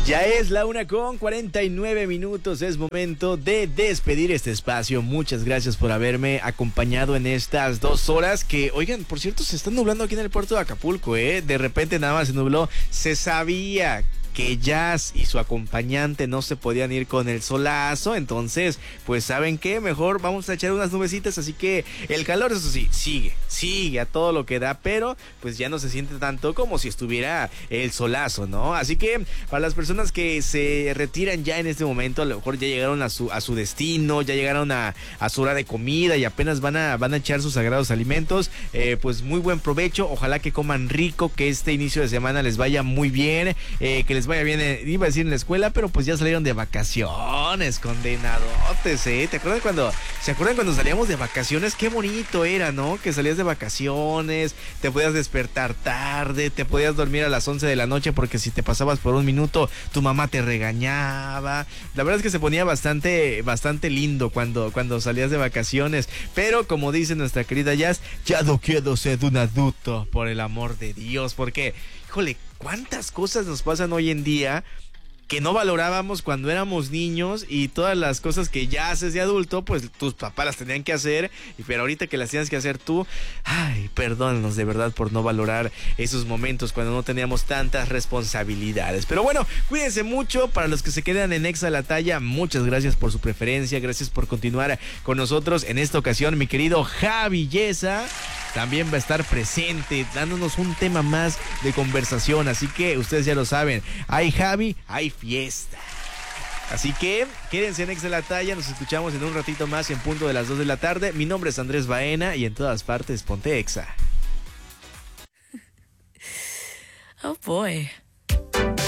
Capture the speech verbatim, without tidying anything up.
Ya es la una con cuarenta y nueve minutos, es momento de despedir este espacio. Muchas gracias por haberme acompañado en estas dos horas que, oigan, por cierto, se está nublando aquí en el puerto de Acapulco, ¿eh? De repente nada más se nubló, se sabía que Jazz y su acompañante no se podían ir con el solazo, entonces, pues, ¿saben qué? Mejor vamos a echar unas nubecitas, así que el calor, eso sí, sigue, sigue a todo lo que da, pero pues ya no se siente tanto como si estuviera el solazo, ¿no? Así que, para las personas que se retiran ya en este momento, a lo mejor ya llegaron a su, a su destino, ya llegaron a, a su hora de comida y apenas van a, van a echar sus sagrados alimentos, eh, pues muy buen provecho, ojalá que coman rico, que este inicio de semana les vaya muy bien, eh, que les vaya bien, eh, iba a decir en la escuela, pero pues ya salieron de vacaciones, condenadotes, ¿eh? ¿Te acuerdas cuando, se acuerdan cuando salíamos de vacaciones? Qué bonito era, ¿no? Que salías de vacaciones, te podías despertar tarde, te podías dormir a las once de la noche porque si te pasabas por un minuto, tu mamá te regañaba. La verdad es que se ponía bastante, bastante lindo cuando, cuando salías de vacaciones, pero como dice nuestra querida Jazz, ya no quiero ser un adulto, por el amor de Dios, porque, híjole, cuántas cosas nos pasan hoy en día que no valorábamos cuando éramos niños, y todas las cosas que ya haces de adulto, pues tus papás las tenían que hacer, pero ahorita que las tienes que hacer tú, ay, perdónanos de verdad por no valorar esos momentos cuando no teníamos tantas responsabilidades. Pero bueno, cuídense mucho. Para los que se quedan en Exa La Talla, muchas gracias por su preferencia, gracias por continuar con nosotros. En esta ocasión, mi querido Javi Yesa también va a estar presente, dándonos un tema más de conversación, así que ustedes ya lo saben, hay Javi, hay fiesta. Así que quédense en Exa La Talla, nos escuchamos en un ratito más en punto de las dos de la tarde. Mi nombre es Andrés Baena y en todas partes ponte Exa. Oh boy.